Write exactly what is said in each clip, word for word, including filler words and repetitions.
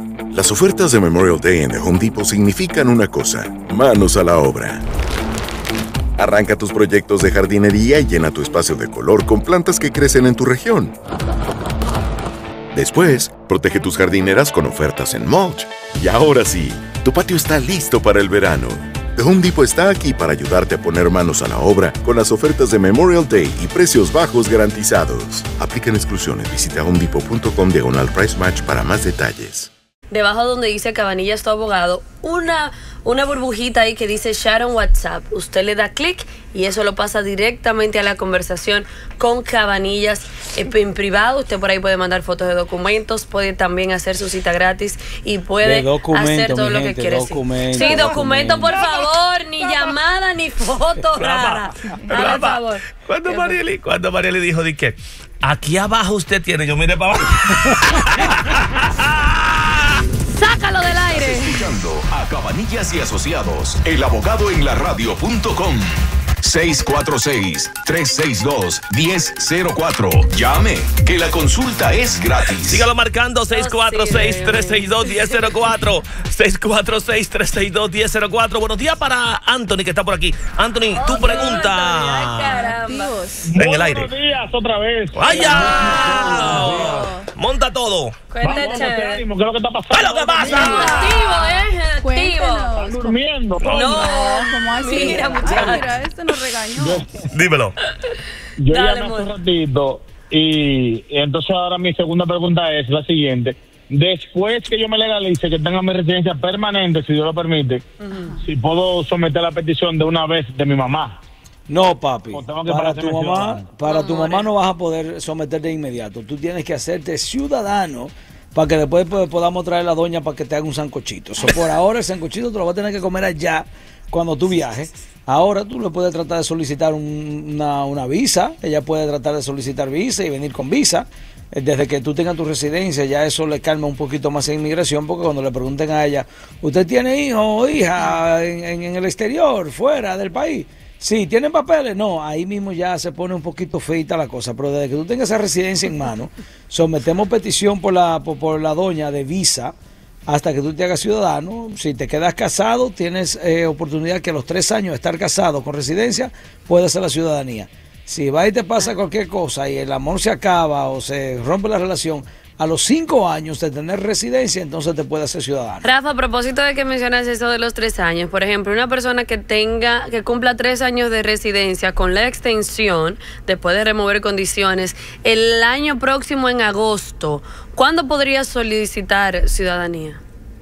Las ofertas de Memorial Day en The Home Depot significan una cosa: manos a la obra. Arranca tus proyectos de jardinería y llena tu espacio de color con plantas que crecen en tu región. Después, protege tus jardineras con ofertas en mulch. Y ahora sí, tu patio está listo para el verano. The Home Depot está aquí para ayudarte a poner manos a la obra con las ofertas de Memorial Day y precios bajos garantizados. Aplican exclusiones. Visita homedepot.com diagonal price match para más detalles. Debajo donde dice Cabanillas tu abogado, una, una burbujita ahí que dice Sharon WhatsApp. Usted le da clic y eso lo pasa directamente a la conversación con Cabanillas en privado. Usted por ahí puede mandar fotos de documentos, puede también hacer su cita gratis y puede hacer todo lo que quiere. Documento, sí, documento, por favor, ni llamada ni foto rara. Por favor. Cuando Marieli, cuando Marieli dijo de que aquí abajo usted tiene, yo mire para abajo. ¡Sácalo del aire! Escuchando a Cabanillas y Asociados, el abogado en la radio punto com. seis cuatro seis, tres seis dos, uno cero cero cuatro. Llame, que la consulta es gratis. Sígalo marcando seis cuatro seis, tres seis dos, uno cero cero cuatro. seis cuatro seis, tres seis dos, uno cero cero cuatro. Buenos días para Anthony, que está por aquí. Anthony, tu pregunta. En el aire. Buenos días, otra vez. ¡Vaya! Monta todo. Cuéntame. ¿Qué es lo que está pasando? ¿Qué es lo que pasa? Activo, ¿eh? Activo. ¿Están durmiendo? No, ¿cómo así? Mira, muchacho. Mira, este nos regañó. Dímelo. Yo Dale, llamé hace un amor. ratito y entonces ahora mi segunda pregunta es la siguiente. Después que yo me legalice, que tenga mi residencia permanente, si Dios lo permite, uh-huh. si puedo someter la petición de una vez de mi mamá. No, papi. Para tu mamá, para tu mamá no vas a poder someter de inmediato. Tú tienes que hacerte ciudadano para que después pues, podamos traer a la doña para que te haga un sancochito. So, por ahora el sancochito te lo vas a tener que comer allá cuando tú viajes. Ahora tú le puedes tratar de solicitar un, una, una visa. Ella puede tratar de solicitar visa y venir con visa. Desde que tú tengas tu residencia, ya eso le calma un poquito más en inmigración, porque cuando le pregunten a ella, ¿usted tiene hijo o hija en, en, en el exterior, fuera del país? Sí, ¿tienen papeles? No, ahí mismo ya se pone un poquito feita la cosa, pero desde que tú tengas esa residencia en mano, sometemos petición por la, por, por la doña de visa hasta que tú te hagas ciudadano. Si te quedas casado, tienes eh, oportunidad que a los tres años de estar casado con residencia, puedes hacer la ciudadanía. Si va y te pasa cualquier cosa y el amor se acaba o se rompe la relación, a los cinco años de tener residencia, entonces te puedes hacer ciudadano. Rafa, a propósito de que mencionas eso de los tres años, por ejemplo, una persona que tenga, que cumpla tres años de residencia con la extensión, después de remover condiciones, el año próximo en agosto, ¿cuándo podría solicitar ciudadanía?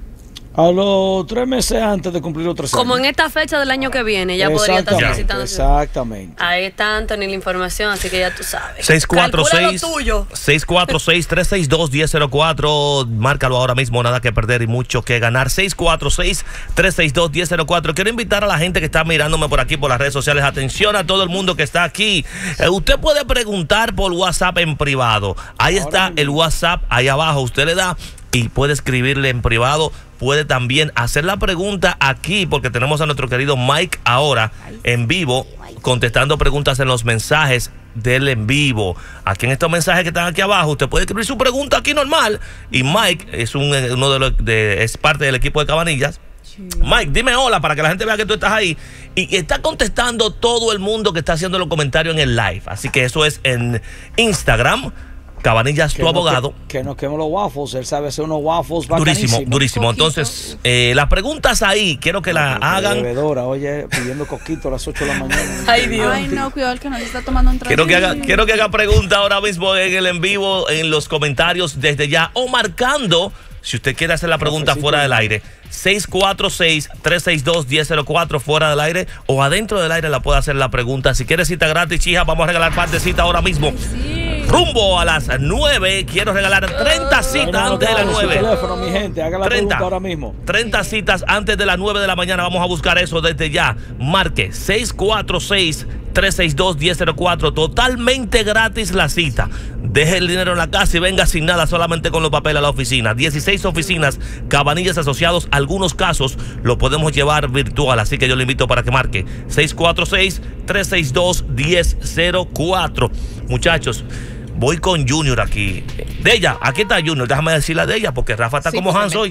A los tres meses antes de cumplir los tres años. Como en esta fecha del año que viene, ya podría estar solicitando. Exactamente. Ahí está, Anthony, la información, así que ya tú sabes. seis cuatro seis, tres seis dos, uno cero cero cuatro. Márcalo ahora mismo, nada que perder y mucho que ganar. seis cuatro seis, tres seis dos, uno cero cero cuatro. Quiero invitar a la gente que está mirándome por aquí por las redes sociales. Atención a todo el mundo que está aquí. Eh, usted puede preguntar por WhatsApp en privado. Ahí ahora está mismo el WhatsApp, ahí abajo. Usted le da y puede escribirle en privado. Puede también hacer la pregunta aquí, porque tenemos a nuestro querido Mike ahora en vivo, contestando preguntas en los mensajes del en vivo. Aquí en estos mensajes que están aquí abajo, usted puede escribir su pregunta aquí normal. Y Mike es un, uno de los de, es parte del equipo de Cabanillas. Sí. Mike, dime hola para que la gente vea que tú estás ahí. Y está contestando todo el mundo que está haciendo los comentarios en el live. Así que eso es en Instagram. Cabanillas, tu abogado. Que, que nos queme los waffles. Él sabe hacer unos waffles durísimo, durísimo. Entonces, eh, las preguntas ahí, quiero que las hagan. Bebedora, oye, pidiendo coquito a las ocho de la mañana. Ay, Dios. Ay, no, cuidado, el que nos está tomando un trago. Quiero que haga, quiero que haga pregunta ahora mismo en el en vivo, en los comentarios desde ya, o marcando, si usted quiere hacer la pregunta fuera del aire. seis cuatro seis, tres seis dos, uno cero cero cuatro fuera del aire o adentro del aire la puede hacer la pregunta. Si quieres cita gratis, hija, vamos a regalar par de citas ahora mismo. Sí. Rumbo a las nueve, quiero regalar treinta citas no, no, antes no, de las nueve. Teléfono, mi gente, haga la treinta, pregunta ahora mismo. treinta citas antes de las nueve de la mañana. Vamos a buscar eso desde ya. Marque seis cuatro seis, tres seis dos, uno cero cero cuatro. Totalmente gratis la cita. Deje el dinero en la casa y venga sin nada, solamente con los papeles a la oficina. dieciséis oficinas, Cabanillas Asociados. Algunos casos lo podemos llevar virtual, así que yo le invito para que marque seis cuatro seis, tres seis dos, uno cero cero cuatro. Muchachos, voy con Junior aquí. De ella, aquí está Junior. Déjame decir la de ella porque Rafa está sí, como Hans hoy.